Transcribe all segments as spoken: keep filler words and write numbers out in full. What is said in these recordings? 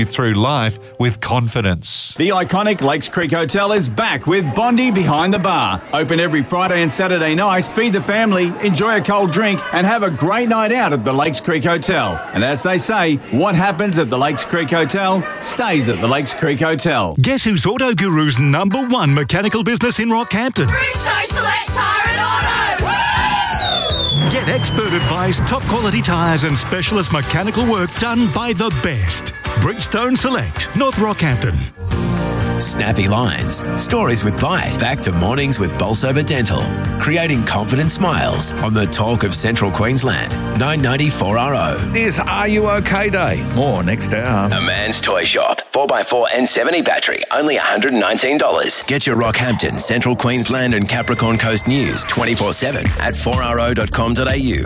through life with confidence. The iconic Lakes Creek Hotel is back with Bondi Behind the Bar. Open every Friday and Saturday night, feed the family, enjoy a cold drink and have a great night out at the Lakes Creek Hotel. And as they say, what happens at the Lakes Creek Hotel stays at the Lakes Creek Hotel. Guess who's Auto Guru's number one mechanical business in Rockhampton? Bridgestone Select Tyre and Auto! Woo! Get expert advice, top quality tyres and specialist mechanical work done by the best. Bridgestone Select, North Rockhampton. Snappy lines, stories with bite. Back to mornings with Bolsover Dental. Creating confident smiles on the talk of Central Queensland. nine ninety-four R O. This Are You OK Day. More next hour. A Man's Toy Shop. four by four and seventy battery. Only one hundred nineteen dollars. Get your Rockhampton, Central Queensland and Capricorn Coast news twenty-four seven at four r o dot com dot a u.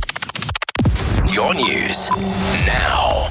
Your news now.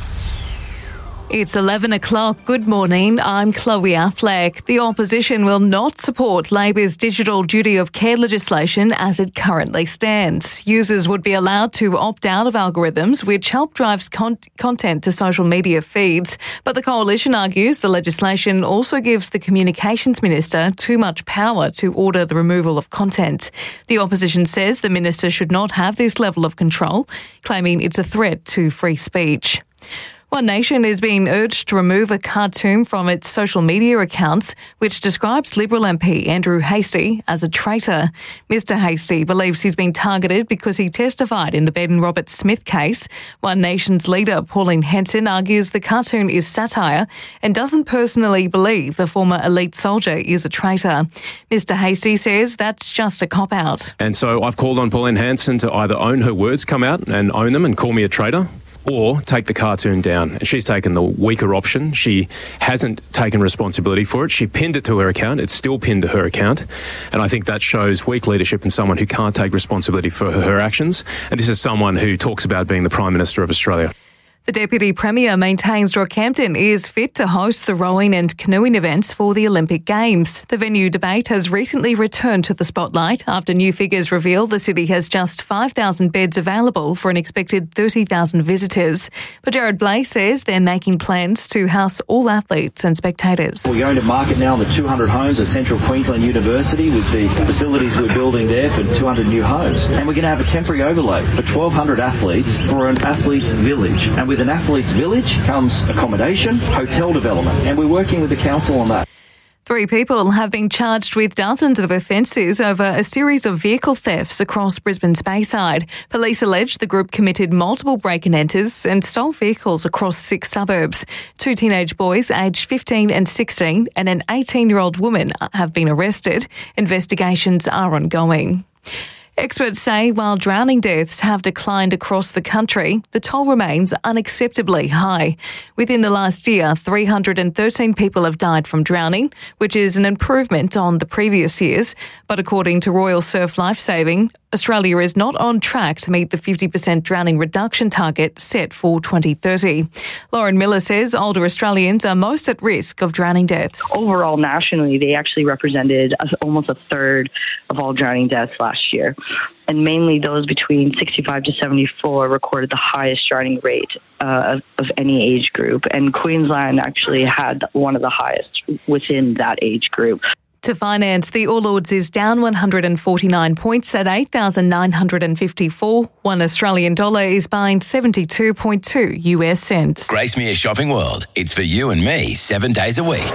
It's eleven o'clock. Good morning. I'm Chloe Affleck. The opposition will not support Labor's digital duty of care legislation as it currently stands. Users would be allowed to opt out of algorithms which help drive con- content to social media feeds. But the coalition argues the legislation also gives the Communications Minister too much power to order the removal of content. The opposition says the minister should not have this level of control, claiming it's a threat to free speech. One Nation is being urged to remove a cartoon from its social media accounts which describes Liberal M P Andrew Hastie as a traitor. Mister Hastie believes he's been targeted because he testified in the Ben Roberts-Smith case. One Nation's leader Pauline Hanson argues the cartoon is satire and doesn't personally believe the former elite soldier is a traitor. Mister Hastie says that's just a cop-out. And so I've called on Pauline Hanson to either own her words, come out and own them and call me a traitor, or take the cartoon down. And she's taken the weaker option. She hasn't taken responsibility for it. She pinned it to her account. It's still pinned to her account. And I think that shows weak leadership in someone who can't take responsibility for her, her actions. And this is someone who talks about being the Prime Minister of Australia. The Deputy Premier maintains Rockhampton is fit to host the rowing and canoeing events for the Olympic Games. The venue debate has recently returned to the spotlight after new figures reveal the city has just five thousand beds available for an expected thirty thousand visitors. But Jared Blay says they're making plans to house all athletes and spectators. We're going to market now the two hundred homes of Central Queensland University with the facilities we're building there for two hundred new homes. And we're going to have a temporary overlay for twelve hundred athletes for an athletes village. And with an athletes village comes accommodation, hotel development, and we're working with the council on that. Three people have been charged with dozens of offences over a series of vehicle thefts across Brisbane's Bayside. Police allege the group committed multiple break-and-enters and stole vehicles across six suburbs. Two teenage boys aged fifteen and sixteen and an eighteen-year-old woman have been arrested. Investigations are ongoing. Experts say while drowning deaths have declined across the country, the toll remains unacceptably high. Within the last year, three hundred thirteen people have died from drowning, which is an improvement on the previous years. But according to Royal Surf Lifesaving, Australia is not on track to meet the fifty percent drowning reduction target set for twenty thirty. Lauren Miller says older Australians are most at risk of drowning deaths. Overall, nationally, they actually represented almost a third of all drowning deaths last year. And mainly those between sixty-five to seventy-four recorded the highest drowning rate uh, of, of any age group. And Queensland actually had one of the highest within that age group. To finance, the All Ords is down one hundred forty-nine points at eight thousand nine hundred fifty-four. One Australian dollar is buying seventy-two point two U S cents. Gracemere Shopping World. It's for you and me seven days a week.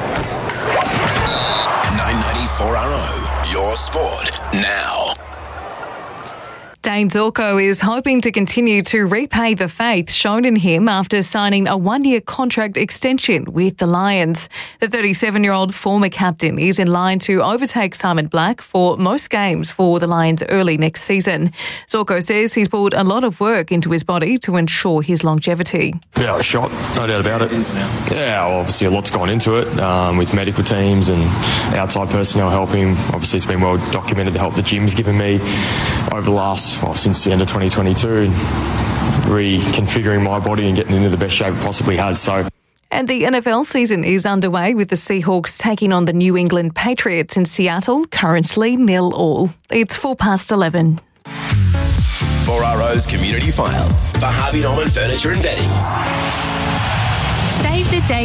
nine ninety-four R O. Your sport now. Dane Zorko is hoping to continue to repay the faith shown in him after signing a one-year contract extension with the Lions. The thirty-seven-year-old former captain is in line to overtake Simon Black for most games for the Lions early next season. Zorko says he's put a lot of work into his body to ensure his longevity. Yeah, a shot, no doubt about it. Yeah, well, obviously a lot's gone into it um, with medical teams and outside personnel helping. Obviously it's been well documented the help the gym's given me over the last Well, since the end of twenty twenty-two, reconfiguring my body and getting into the best shape it possibly has. So, And the N F L season is underway with the Seahawks taking on the New England Patriots in Seattle, currently nil all. It's four past eleven. four R O's Community File for Harvey Norman Furniture and Bedding. Save the date